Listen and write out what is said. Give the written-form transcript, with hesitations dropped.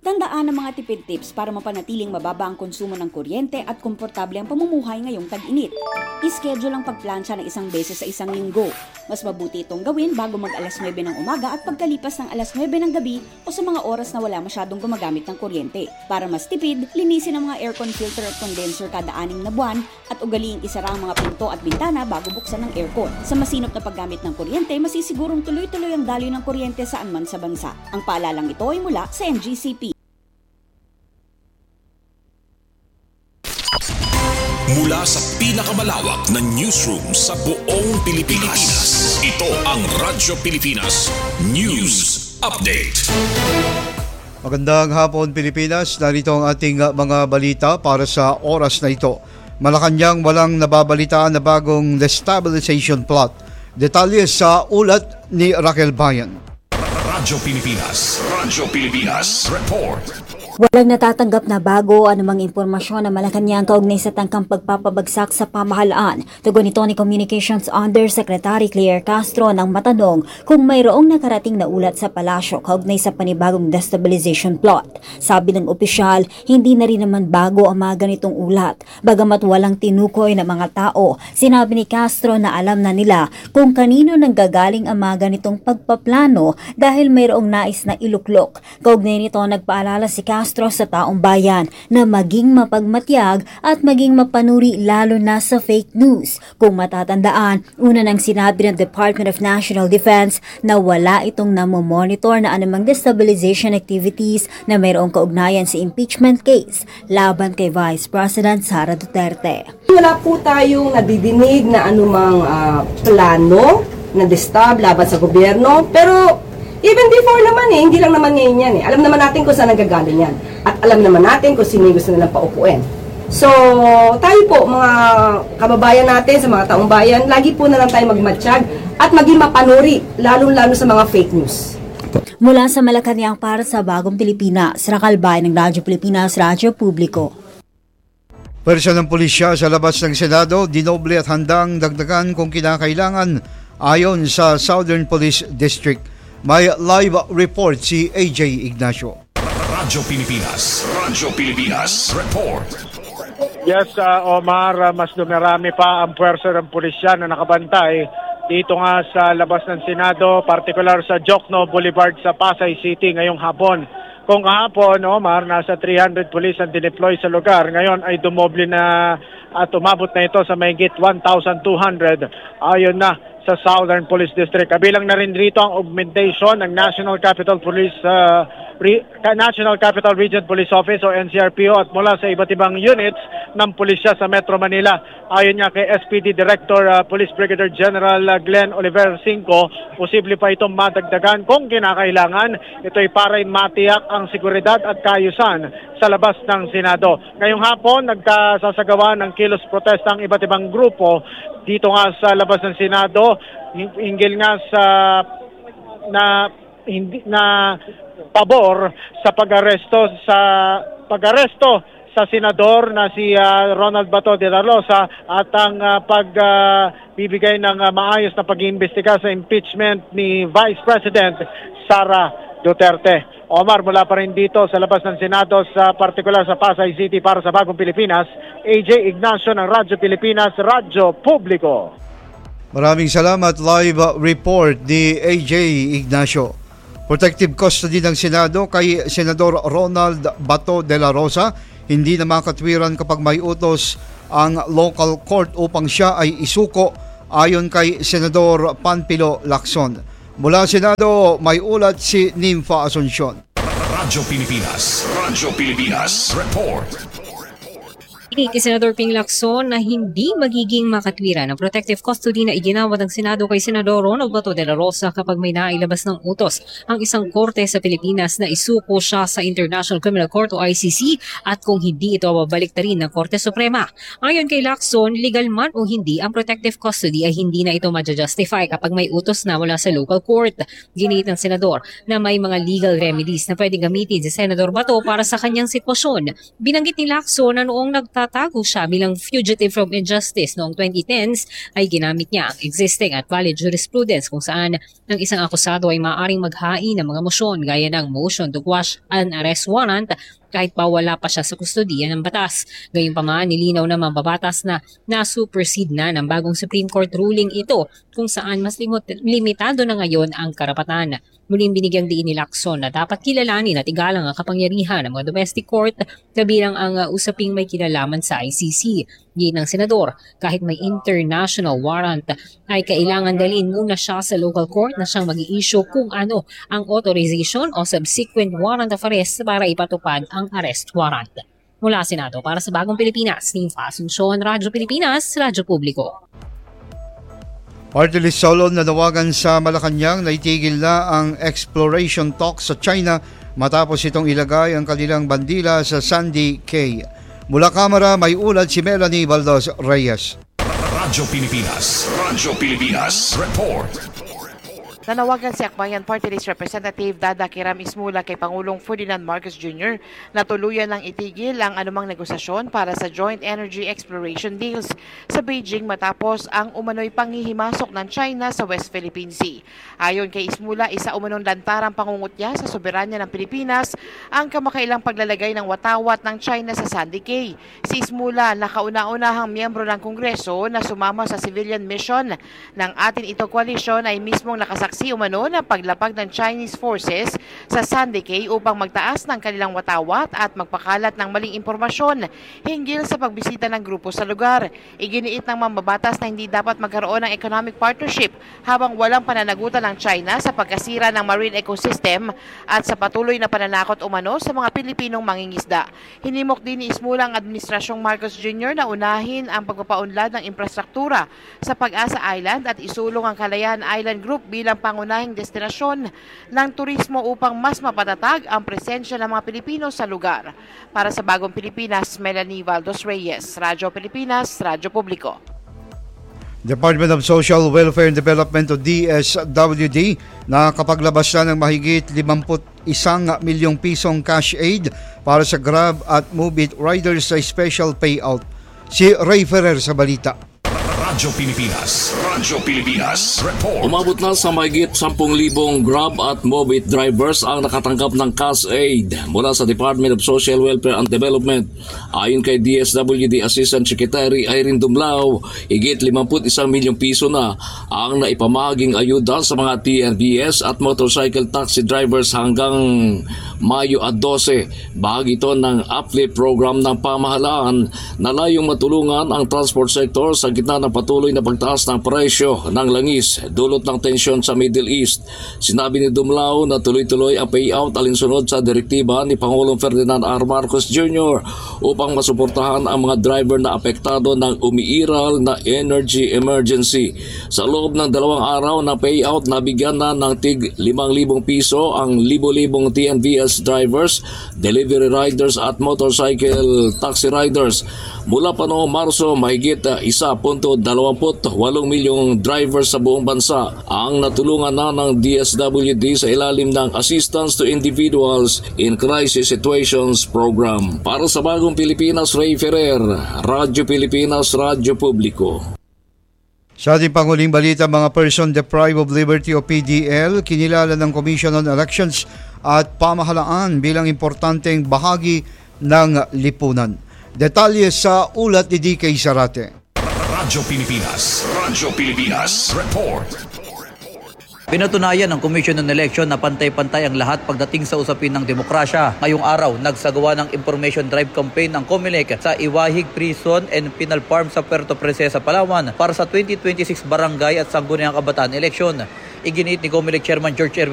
Tandaan ang mga tipid tips para mapanatiling mababa ang konsumo ng kuryente at komportable ang pamumuhay ngayong tag-init. I-schedule ang pagplansya ng isang beses sa isang linggo. Mas mabuti itong gawin bago mag alas 9 ng umaga at pagkalipas ng alas 9 ng gabi o sa mga oras na wala masyadong gumagamit ng kuryente. Para mas tipid, linisin ang mga aircon filter at condenser kada 6 na buwan at ugaliing isara ang mga pinto at bintana bago buksan ng aircon. Sa masinop na paggamit ng kuryente, masisigurong tuloy-tuloy ang daloy ng kuryente saan man sa bansa. Ang paalalang ito ay mula sa NGCP. Mula sa pinakamalawak na newsroom sa buong Pilipinas. Ito ang Radyo Pilipinas News Update. Magandang hapon Pilipinas, narito ang ating mga balita para sa oras na ito. Malacanang walang nababalitaan na bagong destabilization plot. Detalye sa ulat ni Raquel Bayan. Radyo Pilipinas Report. Walang natatanggap na bago anumang impormasyon na Malacanang kaugnay sa tangkang pagpapabagsak sa pamahalaan. Tugon nito ni Communications Undersecretary Claire Castro nang matanong kung mayroong nakarating na ulat sa palasyo kaugnay sa panibagong destabilization plot. Sabi ng opisyal, hindi na rin naman bago ang mga ganitong ulat. Bagamat walang tinukoy na mga tao, sinabi ni Castro na alam na nila kung kanino nanggagaling ang mga ganitong pagpaplano dahil mayroong nais na iluklok. Kaugnay nito nagpaalala si Castro sa taong bayan na maging mapagmatyag at maging mapanuri lalo na sa fake news. Kung matatandaan, una nang sinabi ng Department of National Defense na wala itong namomonitor na anumang destabilization activities na mayroong kaugnayan sa impeachment case laban kay Vice President Sara Duterte. Wala po tayong nadidinig na anumang plano na destab laban sa gobyerno, pero even before naman hindi lang naman ngayon yan Alam naman natin kung saan nanggagaling yan. At alam naman natin kung sino gusto nilang paupuin. So, tayo po, mga kababayan natin, sa mga taong bayan, lagi po na lang tayo magmatsyag at maging mapanuri, lalo-lalo sa mga fake news. Mula sa Malacanang para sa Bagong Pilipinas, Raquel Bayan ng Radyo Pilipinas, Radyo Publiko. Persya ng pulisya sa labas ng Senado, dinoble at handang dagdagan kung kinakailangan ayon sa Southern Police District. May live report si AJ Ignacio. Radyo Pilipinas Report. Yes, Omar, mas dumarami pa ang puwersa ng pulisya na nakabantay dito nga sa labas ng Senado, partikular sa Jokno Boulevard sa Pasay City ngayong hapon. Kung kahapon, Omar, nasa 300 pulis ang dineploy sa lugar. Ngayon ay dumoble na at umabot na ito sa mahigit 1,200 ayon na sa Southern Police District. Kabilang na rin rito ang augmentation ng National Capital Region Police Office o NCRPO at mula sa iba't ibang units ng pulisya sa Metro Manila. Ayon niya kay SPD Director Police Brigadier General Glenn Oliver Cinco, posible pa itong madagdagan kung kinakailangan. Ito'y para matiyak ang seguridad at kaayusan sa labas ng Senado. Ngayong hapon, nagkasasagawa ng kilos protesta ang iba't ibang grupo dito nga sa labas ng Senado, hinggil nga sa pabor sa pag-aresto sa senador na si Ronald Bato de la Rosa at ang pagbibigay ng maayos na pag-iimbestiga sa impeachment ni Vice President Sara Duterte. Omar, mula pa rin dito sa labas ng Senado, sa partikular sa Pasay City para sa Bagong Pilipinas, AJ Ignacio ng Radyo Pilipinas, Radyo Publiko. Maraming salamat. Live report ni AJ Ignacio. Protective custody ng Senado kay Senador Ronald Bato de la Rosa. Hindi na makatwiran kapag may utos ang local court upang siya ay isuko ayon kay Senador Panfilo Lacson. Mula Senado, may ulat si Nympha Asuncion. Radyo Pilipinas Report. Kay Senador Ping Lacson na hindi magiging makatwiran ang protective custody na iginawad ng Senado kay Senador Ronald Bato de la Rosa kapag may nailabas ng utos ang isang korte sa Pilipinas na isuko siya sa International Criminal Court o ICC at kung hindi ito babalik na rin ng Korte Suprema. Ayon kay Lacson, legal man o hindi, ang protective custody ay hindi na ito ma-justify kapag may utos na mula sa local court. Ginit ng Senador na may mga legal remedies na pwedeng gamitin si Senador Bato para sa kanyang sitwasyon. Binanggit ni Lacson na noong nagtatago siya bilang fugitive from injustice noong 2010s ay ginamit niya ang existing at valid jurisprudence kung saan ang isang akusado ay maaaring maghain ng mga motion gaya ng motion to quash an arrest warrant kahit pa wala pa siya sa kustodiya ng batas. Gayunpaman, nilinaw na mambabatas na na-supersede na ng bagong Supreme Court ruling ito kung saan mas limitado na ngayon ang karapatan. Muling binigyang diin ni Lacson na dapat kilalanin at igalang ang kapangyarihan ng mga domestic court kabilang ang usaping may kinalaman sa ICC. Gin ng senador, kahit may international warrant ay kailangan dalhin muna siya sa local court na siyang mag-i-issue kung ano ang authorization o subsequent warrant of arrest para ipatupad ang arrest warrant. Mula Senado para sa Bagong Pilipinas, Ninfa Asuncion, Radyo Pilipinas, Radyo Publiko. Party list Solon nanawagan sa Malacanang na itigil na ang exploration talks sa China matapos itong ilagay ang kanilang bandila sa Sandy Cay. Mula Kamara, may ulat si Melanie Baldos Reyes. Radyo Pilipinas Report. Nanawagan si Akbayan Party List Representative Dada Kiram Ismula kay Pangulong Ferdinand Marcos Jr. na tuluyan ng itigil ang anumang negosasyon para sa joint energy exploration deals sa Beijing matapos ang umano'y panghihimasok ng China sa West Philippine Sea. Ayon kay Ismula, isa umanong lantarang pangungutya sa soberanya ng Pilipinas ang kamakailang paglalagay ng watawat ng China sa Sandy Cay. Si Ismula, nakauna-unahang miyembro ng Kongreso na sumama sa civilian mission ng Atin Ito Coalition ay mismong nakasaksi umano ng paglapag ng Chinese forces sa Sandy Cay upang magtaas ng kanilang watawat at magpakalat ng maling impormasyon hinggil sa pagbisita ng grupo sa lugar. Iginiit ng mambabatas na hindi dapat magkaroon ng economic partnership habang walang pananagutan ng China sa pagkasira ng marine ecosystem at sa patuloy na pananakot umano sa mga Pilipinong mangingisda. Hinimok din ni Ismula ang Administrasyong Marcos Jr. na unahin ang pagpapaunlad ng infrastruktura sa Pag-asa Island at isulong ang Kalayaan Island Group bilang pangunahing destinasyon ng turismo upang mas mapatatag ang presensya ng mga Pilipino sa lugar. Para sa Bagong Pilipinas, Melanie Baldos Reyes, Radyo Pilipinas, Radyo Publiko. Department of Social Welfare and Development o DSWD nakapaglabas na ng mahigit 51 milyong pisong cash aid para sa Grab at Move It riders sa special payout. Si Ray Ferrer sa balita. Radyo Pilipinas Report. Umabot na sa mahigit 10,000 Grab at Move It drivers ang nakatanggap ng cash aid mula sa Department of Social Welfare and Development. Ayon kay DSWD Assistant Secretary Irene Dumlao, higit 51 milyong piso na ang naipamahaging ayuda sa mga TRVS at motorcycle taxi drivers hanggang Mayo 12. Bahagi ito ng uplift program ng pamahalaan na layong matulungan ang transport sector sa gitna ng patuloy na pagtaas ng presyo ng langis dulot ng tensyon sa Middle East. Sinabi ni Dumlao na tuloy-tuloy ang payout alinsunod sa direktiba ni Pangulong Ferdinand R. Marcos Jr. upang masuportahan ang mga driver na apektado ng umiiral na energy emergency. Sa loob ng 2 araw na payout, nabigyan na ng tig 5,000 piso ang libo-libong TNVS drivers, delivery riders at motorcycle taxi riders. Mula pa noong Marso, mahigit 1.28 milyong drivers sa buong bansa ang natulungan na ng DSWD sa ilalim ng Assistance to Individuals in Crisis Situations Program. Para sa Bagong Pilipinas, Ray Ferrer, Radyo Pilipinas, Radyo Publiko. Sa ating panguling balita, mga person deprived of liberty o PDL, kinilala ng Commission on Elections at Pamahalaan bilang importanteng bahagi ng lipunan. Detalye sa ulat ni DK Sarate. Radyo Pilipinas Report. Pinatunayan ng Commission on Election na pantay-pantay ang lahat pagdating sa usapin ng demokrasya. Ngayong araw, nagsagawa ng information drive campaign ng COMELEC sa Iwahig Prison and Penal Farm sa Puerto Princesa, Palawan para sa 2026 Barangay at Sangguniang Kabataan Election. Iginit ni COMELEC Chairman George